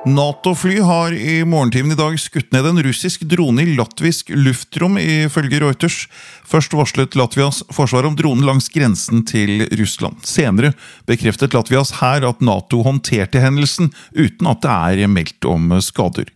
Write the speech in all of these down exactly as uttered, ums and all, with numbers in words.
NATO-fly har i morgentimen i dag skutt ned en russisk drone i latvisk luftrom ifølge Reuters. Først varslet Latvias forsvar om dronen langs grensen til Russland. Senere bekreftet Latvias hær at NATO håndterte hendelsen uten at det er meldt om skader.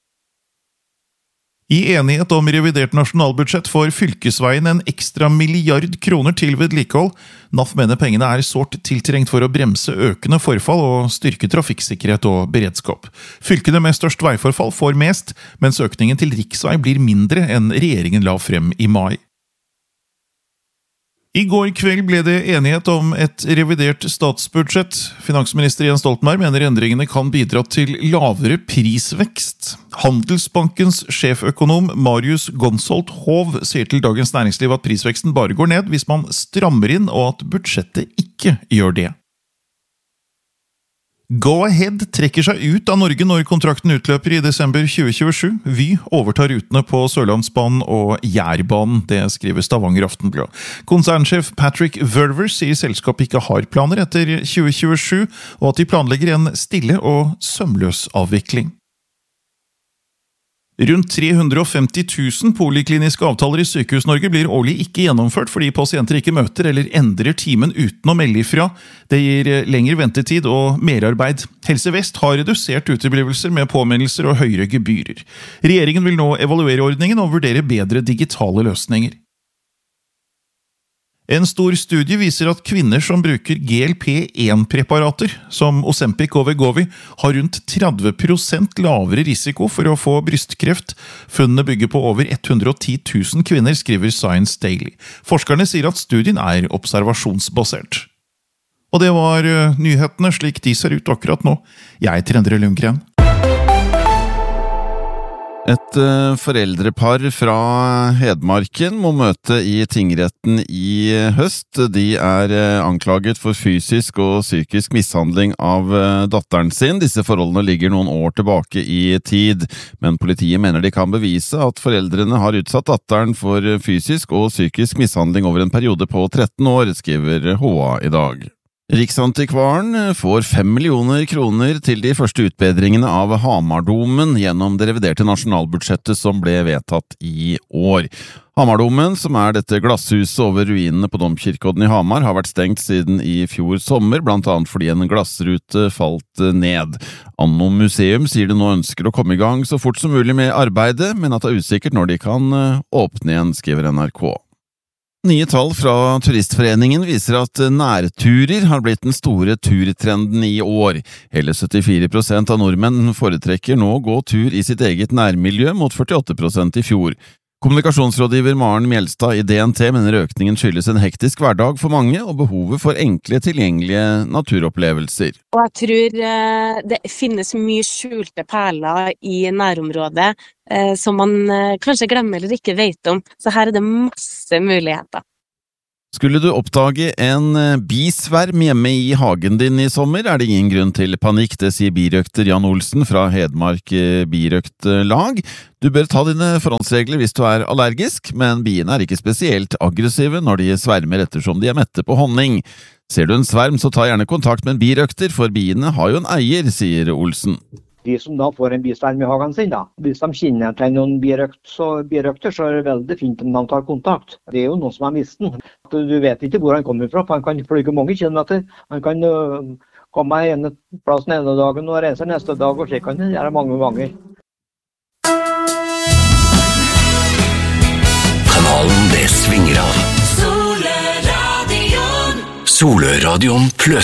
I enighet om revidert nasjonalbudsjett får fylkesveien en ekstra milliard kroner til vedlikehold. N A F mener pengene er sårt tiltrengt for å bremse økende forfall og styrke trafikksikkerhet og beredskap. Fylkene med størst veiforfall får mest, mens økningen til riksvei blir mindre enn regjeringen la frem i mai. I går kveld ble det enighet om et revidert statsbudsjett. Finansminister Jens Stoltenberg mener endringene kan bidra til lavere prisvekst. Handelsbankens sjeføkonom Marius Gonsolt Hov sier til Dagens Næringsliv at prisveksten bare går ned hvis man strammer inn, og at budsjettet ikke gjør det. Go-Ahead trekker seg ut av Norge når kontrakten utløper i desember tjue tjuesju. Vy overtar rutene på Sørlandsbanen og Jærbanen, det skriver Stavanger Aftenblad. Konsernsjef Patrick Verver sier selskapet ikke har planer etter tjue tjuesju, og at de planlegger en stille og sømløs avvikling. Rundt tre hundre og femti tusen polikliniske avtaler i Sykehus-Norge blir årlig ikke gjennomført fordi pasienter ikke møter eller endrer timen uten å melde ifra. Det gir lengre ventetid og merarbeid. Helse Vest har redusert uteblivelser med påminnelser og høyere gebyrer. Regjeringen vil nå evaluere ordningen og vurdere bedre digitale løsninger. En stor studie viser at kvinner som bruker G L P one preparater, som Ozempic og Wegovy, har rundt tretti prosent lavere risiko for å få brystkreft. Funnene bygger på over hundre og ti tusen kvinner, skriver Science Daily. Forskerne sier at studien er observasjonsbasert. Og det var nyhetene slik de ser ut akkurat nå. Jeg heter Endre Lundgren. Et foreldrepar fra Hedmarken må møte i tingretten i høst. De er anklaget for fysisk og psykisk mishandling av datteren sin. Disse forholdene ligger noen år tilbake i tid, men politiet mener de kan bevise at foreldrene har utsatt datteren for fysisk og psykisk mishandling over en periode på tretten år, skriver H A i dag. Riksantikvaren får fem millioner kroner til de første utbedringene av Hamardomen gjennom det reviderte nasjonalbudsjettet som ble vedtatt i år. Hamardomen, som er dette glasshuset over ruinene på Domkirkeodden i Hamar, har vært stengt siden i fjor sommer, blant annet fordi en glassrute falt ned. Anno Museum sier det nå ønsker å komme i gang så fort som mulig med arbeidet, men at det er usikkert når de kan åpne igjen, skriver N R K. Nye tall fra Turistforeningen viser at nærturer har blitt den store turtrenden i år. Hele syttifire prosent av nordmenn foretrekker nå å gå tur i sitt eget nærmiljø mot førtiåtte prosent i fjor. Kommunikasjonsrådgiver Maren Mjelstad i D N T mener økningen skyldes en hektisk hverdag for mange og behovet for enkle, tilgjengelige naturopplevelser. Og jeg tror eh, det finnes mye skjulte perler i nærområdet eh, som man eh, kanskje glemmer eller ikke vet om. Så her er det masse muligheter. Skulle du oppdage en bisverm hjemme i hagen din i sommer, er det ingen grunn til panikk, det sier birøkter Jan Olsen fra Hedmark birøktlag. Du bør ta dine forhåndsregler hvis du er allergisk, men biene er ikke spesielt aggressive når de svermer ettersom de er mette på honning. Ser du en sverm, så ta gjerne kontakt med en birøkter, for biene har jo en eier, sier Olsen. De som da får en bisverm i hagen sin, da. Hvis de kjenner til noen birøkt, så, birøkter, så er det veldig fint om de tar kontakt. Det er jo noen som har mistet den. Du vet ikke hvor han kommer fra, for han kan flyge mange kilometer. Han kan uh, komme en plass den ene dagen og reise neste dag, og slik kan det gjøre mange ganger. Kanalen det svinger av. Soløradion. Soløradion pluss.